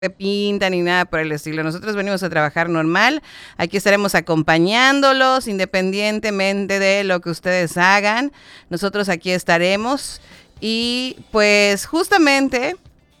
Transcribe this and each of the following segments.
pinta ni nada por el estilo. Nosotros venimos a trabajar normal. Aquí estaremos acompañándolos independientemente de lo que ustedes hagan. Nosotros aquí estaremos. Y pues justamente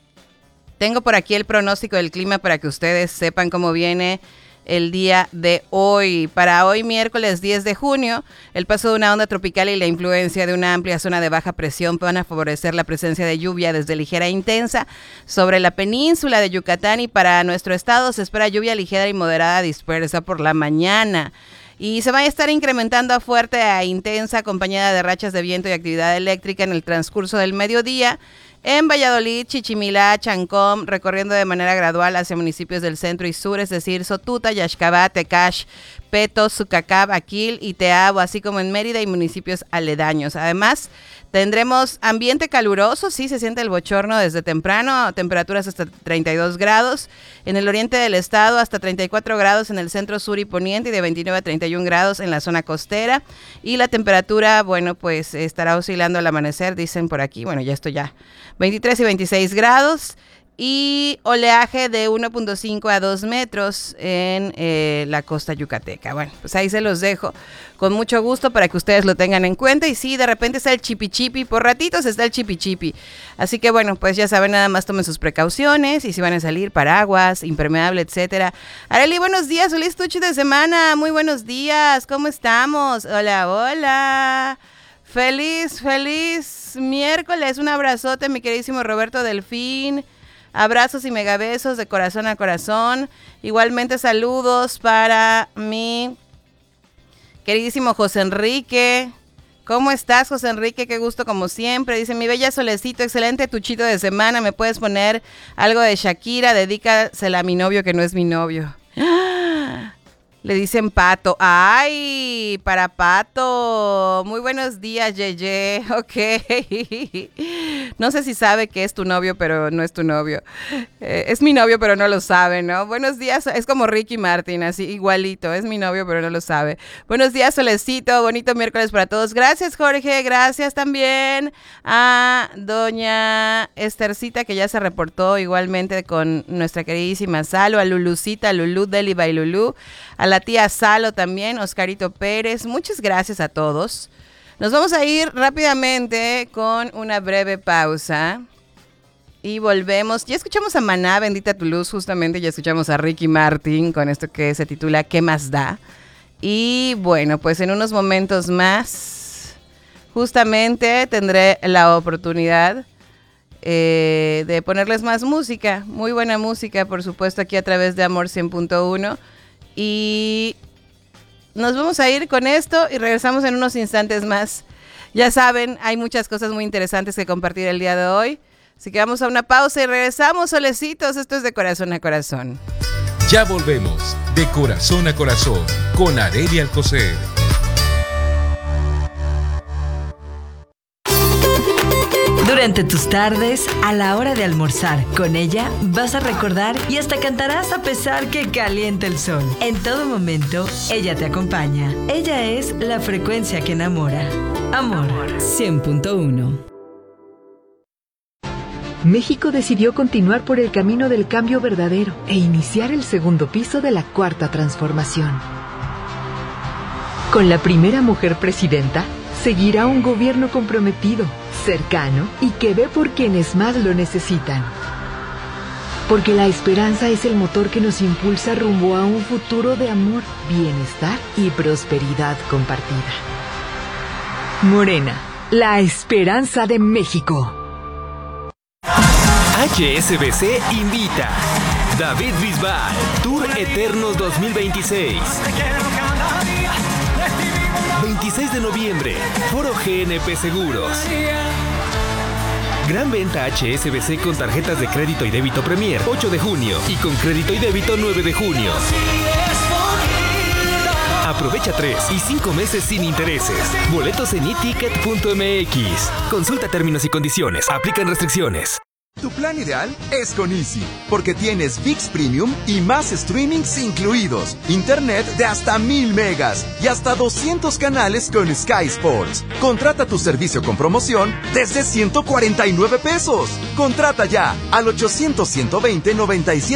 tengo por aquí el pronóstico del clima para que ustedes sepan cómo viene el día de hoy. Para hoy, miércoles 10 de junio, el paso de una onda tropical y la influencia de una amplia zona de baja presión van a favorecer la presencia de lluvia desde ligera a intensa sobre la península de Yucatán, y para nuestro estado se espera lluvia ligera y moderada dispersa por la mañana. Y se va a estar incrementando a fuerte a intensa, acompañada de rachas de viento y actividad eléctrica en el transcurso del mediodía en Valladolid, Chichimilá, Chancóm, recorriendo de manera gradual hacia municipios del centro y sur, es decir, Sotuta, Yaxcabá, Tecash, Peto, Sucacab, Aquil y Teabo, así como en Mérida y municipios aledaños. Además, tendremos ambiente caluroso, sí, se siente el bochorno desde temprano, temperaturas hasta 32 grados en el oriente del estado, hasta 34 grados en el centro sur y poniente, y de 29 a 31 grados en la zona costera. Y la temperatura, bueno, pues estará oscilando al amanecer, dicen por aquí, bueno, ya estoy ya, 23 y 26 grados. Y oleaje de 1.5 a 2 metros en la costa yucateca. Bueno, pues ahí se los dejo con mucho gusto para que ustedes lo tengan en cuenta. Y sí, de repente está el chipi-chipi, por ratitos está el chipi-chipi. Así que bueno, pues ya saben, nada más tomen sus precauciones. Y si van a salir, paraguas, impermeable, etcétera. Arely, buenos días, feliz tuchi de semana. Muy buenos días, ¿cómo estamos? Hola, hola. Feliz miércoles. Un abrazote, mi queridísimo Roberto Delfín. Abrazos y megabesos de corazón a corazón. Igualmente saludos para mi queridísimo José Enrique. ¿Cómo estás, José Enrique? Qué gusto como siempre. Dice, mi bella Solecito, excelente tuchito de semana. ¿Me puedes poner algo de Shakira? Dedícasela a mi novio que no es mi novio. Le dicen Pato. ¡Ay! Para Pato. Muy buenos días, Yeye. Ok. No sé si sabe que es tu novio, pero no es tu novio. Es mi novio, pero no lo sabe, ¿no? Buenos días. Es como Ricky Martin, así igualito. Es mi novio, pero no lo sabe. Buenos días, Solecito. Bonito miércoles para todos. Gracias, Jorge. Gracias también a doña Estercita, que ya se reportó igualmente con nuestra queridísima Salo, a Lulucita, Lulú, Deli by Lulú, a la tía Salo también, Oscarito Pérez. Muchas gracias a todos. Nos vamos a ir rápidamente con una breve pausa y volvemos. Ya escuchamos a Maná, Bendita tu luz, justamente ya escuchamos a Ricky Martin con esto que se titula ¿Qué más da? Y bueno, pues en unos momentos más justamente tendré la oportunidad de ponerles más música, muy buena música, por supuesto, aquí a través de Amor 100.1. Y nos vamos a ir con esto y regresamos en unos instantes más. Ya saben, hay muchas cosas muy interesantes que compartir el día de hoy. Así que vamos a una pausa y regresamos, solecitos. Esto es De Corazón a Corazón. Ya volvemos, De Corazón a Corazón, con Arely Alcocer. Durante tus tardes, a la hora de almorzar, con ella vas a recordar y hasta cantarás a pesar que caliente el sol. En todo momento, ella te acompaña. Ella es la frecuencia que enamora. Amor 100.1. México decidió continuar por el camino del cambio verdadero e iniciar el segundo piso de la cuarta transformación. Con la primera mujer presidenta, seguirá un gobierno comprometido, cercano y que ve por quienes más lo necesitan. Porque la esperanza es el motor que nos impulsa rumbo a un futuro de amor, bienestar y prosperidad compartida. Morena, la esperanza de México. HSBC invita David Bisbal, Tour Eternos 2026. 26 de noviembre, Foro GNP Seguros. Gran venta HSBC con tarjetas de crédito y débito Premier, 8 de junio. Y con crédito y débito, 9 de junio. Aprovecha 3 y 5 meses sin intereses. Boletos en eticket.mx. Consulta términos y condiciones. Aplican restricciones. Tu plan ideal es con Easy, porque tienes ViX Premium y más streamings incluidos, internet de hasta 1000 megas y hasta 200 canales con Sky Sports. Contrata tu servicio con promoción desde $149. Contrata ya al 800-120-97.